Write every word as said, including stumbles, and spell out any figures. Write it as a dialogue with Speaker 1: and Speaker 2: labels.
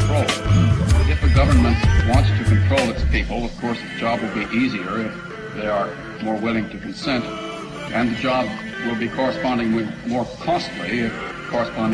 Speaker 1: control. If a government wants to control its people, of course, the job will be easier if they are more willing to consent, and the job will be correspondingly more costly if corresponding